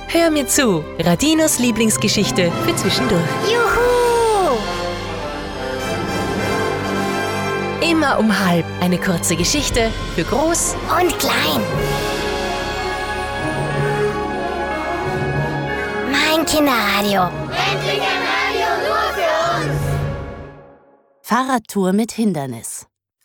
Hör mir zu, Radinos Lieblingsgeschichte für zwischendurch. Juhu! Immer um 12:30 eine kurze Geschichte für Groß Und klein. Mein Kinderradio. Endlich ein Radio nur für uns! Fahrradtour mit Hindernis.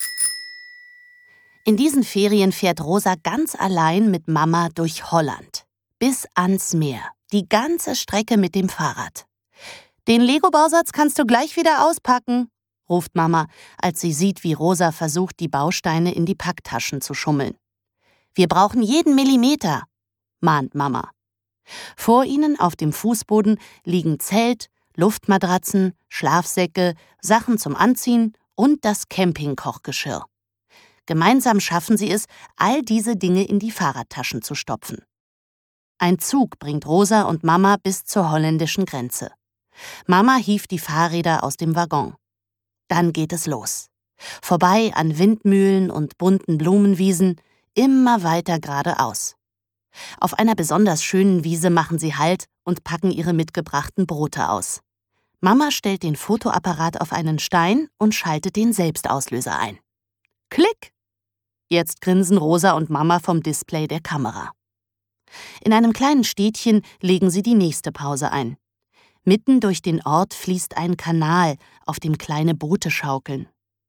In diesen Ferien fährt Rosa ganz allein mit Mama durch Holland. Bis ans Meer. Die ganze Strecke mit dem Fahrrad. Den Lego-Bausatz kannst du gleich wieder auspacken, ruft Mama, als sie sieht, wie Rosa versucht, die Bausteine in die Packtaschen zu schummeln. Wir brauchen jeden Millimeter, mahnt Mama. Vor ihnen auf dem Fußboden liegen Zelt, Luftmatratzen, Schlafsäcke, Sachen zum Anziehen und das Campingkochgeschirr. Gemeinsam schaffen sie es, all diese Dinge in die Fahrradtaschen zu stopfen. Ein Zug bringt Rosa und Mama bis zur holländischen Grenze. Mama hieft die Fahrräder aus dem Waggon. Dann geht es los. Vorbei an Windmühlen und bunten Blumenwiesen, immer weiter geradeaus. Auf einer besonders schönen Wiese machen sie Halt und packen ihre mitgebrachten Brote aus. Mama stellt den Fotoapparat auf einen Stein und schaltet den Selbstauslöser ein. Klick! Jetzt grinsen Rosa und Mama vom Display der Kamera. In einem kleinen Städtchen legen sie die nächste Pause ein. Mitten durch den Ort fließt ein Kanal, auf dem kleine Boote schaukeln.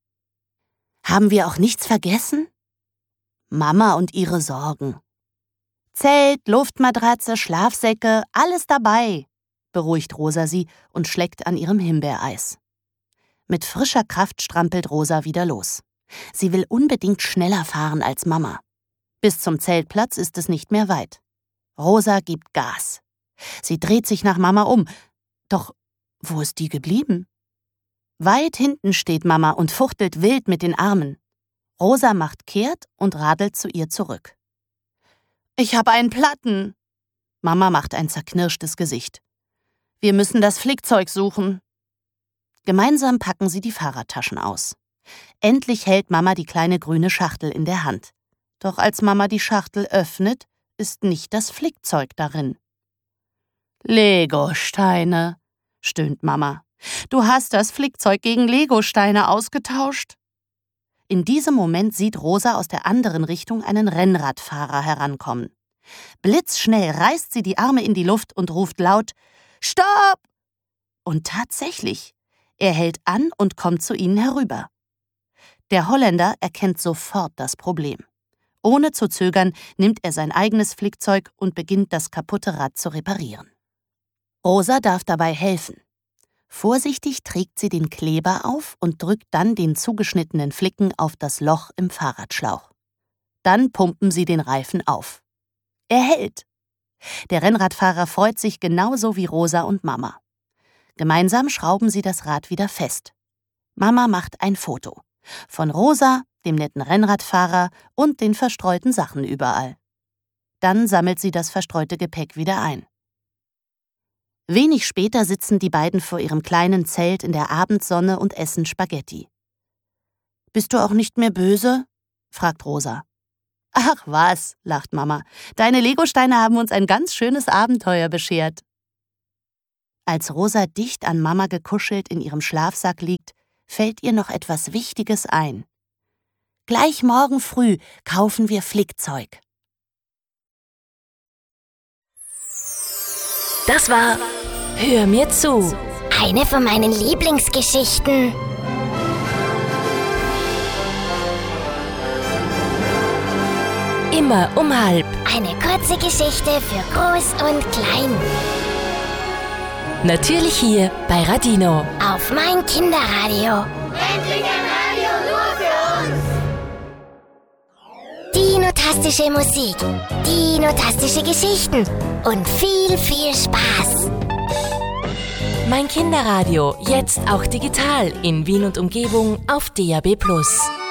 Haben wir auch nichts vergessen? Mama und ihre Sorgen. Zelt, Luftmatratze, Schlafsäcke, alles dabei, beruhigt Rosa sie und schleckt an ihrem Himbeereis. Mit frischer Kraft strampelt Rosa wieder los. Sie will unbedingt schneller fahren als Mama. Bis zum Zeltplatz ist es nicht mehr weit. Rosa gibt Gas. Sie dreht sich nach Mama um. Doch wo ist die geblieben? Weit hinten steht Mama und fuchtelt wild mit den Armen. Rosa macht kehrt und radelt zu ihr zurück. Ich habe einen Platten. Mama macht ein zerknirschtes Gesicht. Wir müssen das Flickzeug suchen. Gemeinsam packen sie die Fahrradtaschen aus. Endlich hält Mama die kleine grüne Schachtel in der Hand. Doch als Mama die Schachtel öffnet, ist nicht das Flickzeug darin. Legosteine, stöhnt Mama. Du hast das Flickzeug gegen Legosteine ausgetauscht? In diesem Moment sieht Rosa aus der anderen Richtung einen Rennradfahrer herankommen. Blitzschnell reißt sie die Arme in die Luft und ruft laut: Stopp! Und tatsächlich, er hält an und kommt zu ihnen herüber. Der Holländer erkennt sofort das Problem. Ohne zu zögern nimmt er sein eigenes Flickzeug und beginnt, das kaputte Rad zu reparieren. Rosa darf dabei helfen. Vorsichtig trägt sie den Kleber auf und drückt dann den zugeschnittenen Flicken auf das Loch im Fahrradschlauch. Dann pumpen sie den Reifen auf. Er hält. Der Rennradfahrer freut sich genauso wie Rosa und Mama. Gemeinsam schrauben sie das Rad wieder fest. Mama macht ein Foto. Von Rosa, dem netten Rennradfahrer und den verstreuten Sachen überall. Dann sammelt sie das verstreute Gepäck wieder ein. Wenig später sitzen die beiden vor ihrem kleinen Zelt in der Abendsonne und essen Spaghetti. »Bist du auch nicht mehr böse?« fragt Rosa. »Ach was«, lacht Mama, »deine Legosteine haben uns ein ganz schönes Abenteuer beschert.« Als Rosa dicht an Mama gekuschelt in ihrem Schlafsack liegt, fällt ihr noch etwas Wichtiges ein. Gleich morgen früh kaufen wir Flickzeug. Das war Hör mir zu. Eine von meinen Lieblingsgeschichten. Immer um 12:30. Eine kurze Geschichte für Groß und Klein. Natürlich hier bei Radino. Auf mein Kinderradio. Endlich ein Radio nur für uns! Dino-tastische Musik, Dino-tastische Geschichten und viel, viel Spaß. Mein Kinderradio, jetzt auch digital in Wien und Umgebung auf DAB+.